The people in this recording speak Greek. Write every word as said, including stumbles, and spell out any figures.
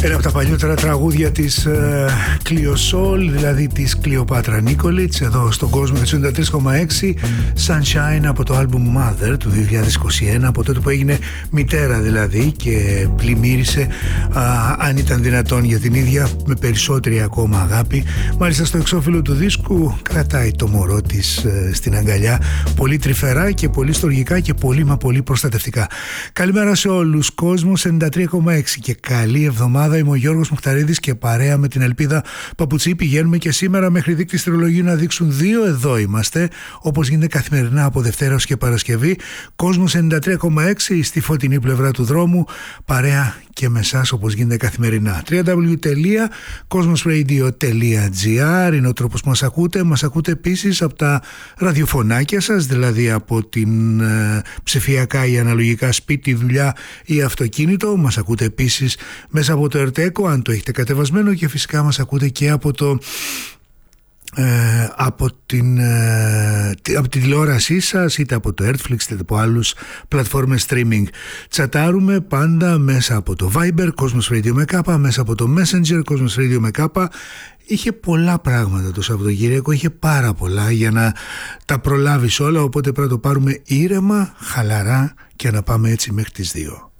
Ένα από τα παλιότερα τραγούδια της Κλειοσόλ, uh, δηλαδή της Κλεοπάτρα Νίκολιτς, εδώ στον κόσμο του ενενήντα τρία κόμμα έξι, Sunshine από το άλμπουμ Mother του δύο χιλιάδες είκοσι ένα, από τότε που έγινε μητέρα δηλαδή και πλημμύρισε, uh, αν ήταν δυνατόν, για την ίδια, με περισσότερη ακόμα αγάπη. Μάλιστα στο εξώφυλλο του δίσκου κρατάει το μωρό της uh, στην αγκαλιά, πολύ τρυφερά και πολύ στοργικά και πολύ μα πολύ προστατευτικά. Καλημέρα σε όλους, κόσμος ενενήντα τρία κόμμα έξι και καλή εβδομάδα. Είμαι ο Γιώργος Μουχταρίδης και παρέα με την Ελπίδα Παπουτσί πηγαίνουμε και σήμερα μέχρι δείκτη Τριλογίου να δείξουν δύο. Εδώ είμαστε, όπως γίνεται καθημερινά από Δευτέρα ως και Παρασκευή. Κόσμος ενενήντα τρία κόμμα έξι στη φωτεινή πλευρά του δρόμου, παρέα και με εσάς όπως γίνεται καθημερινά. double-u double-u double-u τελεία κόσμοσradio τελεία gr είναι ο τρόπος που μας ακούτε. Μας ακούτε επίσης από τα ραδιοφωνάκια σας, δηλαδή από την ε, ψηφιακά ή αναλογικά σπίτι, δουλειά ή αυτοκίνητο. Μας ακούτε επίσης μέσα από το Ερτέκο, αν το έχετε κατεβασμένο, και φυσικά μας ακούτε και από το Ε, από, την, ε, από τη τηλεόρασή σας, είτε από το Netflix είτε από άλλους πλατφόρμες streaming. Τσατάρουμε πάντα μέσα από το Viber, Κόσμος Radio με κάπα, μέσα από το Messenger, Κόσμος Radio με κάπα. Είχε πολλά πράγματα το Σαββατοκύριακο, είχε πάρα πολλά για να τα προλάβεις όλα, οπότε πρέπει να το πάρουμε ήρεμα, χαλαρά και να πάμε έτσι μέχρι τις δύο.